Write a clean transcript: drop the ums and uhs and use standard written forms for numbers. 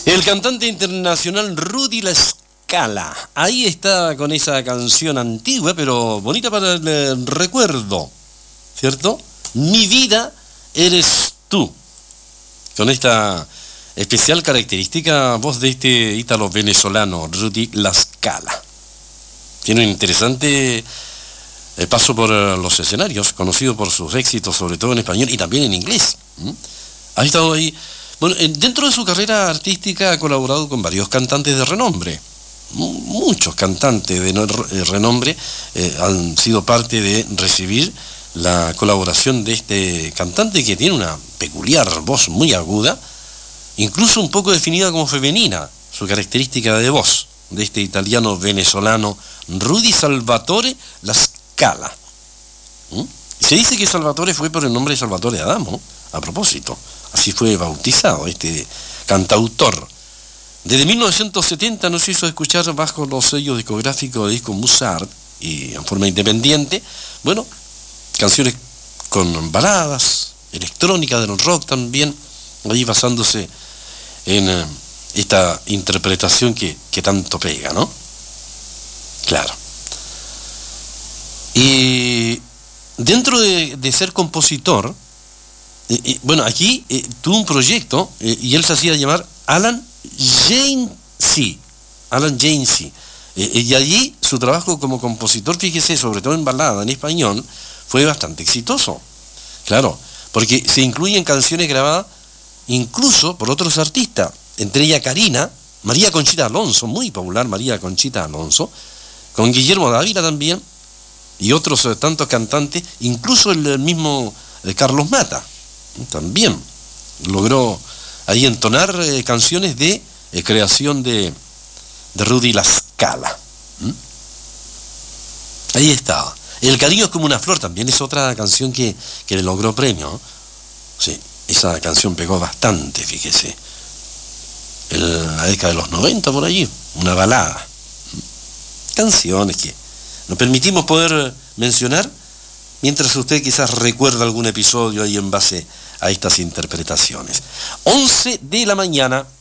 El cantante internacional Rudy La Scala. Ahí está con esa canción antigua, pero bonita para el recuerdo, ¿cierto? Mi vida eres tú. Con esta especial característica voz de este ítalo venezolano, Rudy La Scala. Tiene un interesante paso por los escenarios, conocido por sus éxitos, sobre todo en español y también en inglés. Ha estado ahí. Bueno, dentro de su carrera artística ha colaborado con varios cantantes de renombre. Muchos cantantes de renombre han sido parte de recibir la colaboración de este cantante que tiene una peculiar voz muy aguda, incluso un poco definida como femenina, su característica de voz, de este italiano venezolano Rudy Salvatore La Scala. Se dice que Salvatore fue por el nombre de Salvatore Adamo, a propósito. Así fue bautizado este cantautor. Desde 1970 nos hizo escuchar bajo los sellos discográficos de disco Musart y en forma independiente, bueno, canciones con baladas, electrónica del rock también, ahí basándose en esta interpretación que tanto pega, ¿no? Claro. Y dentro de ser compositor, bueno, aquí tuvo un proyecto y él se hacía llamar Alan Jainzy. Y allí su trabajo como compositor, fíjese, sobre todo en balada en español, fue bastante exitoso. Claro, porque se incluyen canciones grabadas incluso por otros artistas, entre ellas Karina, María Conchita Alonso, muy popular María Conchita Alonso, con Guillermo Dávila también, y otros tantos cantantes, incluso el mismo Carlos Mata. También logró ahí entonar canciones de creación de Rudy La Scala. Ahí está. El cariño es como una flor también es otra canción que le logró premio. Sí, esa canción pegó bastante, fíjese. En la década de los 90 por allí, una balada. Canciones que nos permitimos poder mencionar mientras usted quizás recuerda algún episodio ahí en base a estas interpretaciones. 11 de la mañana.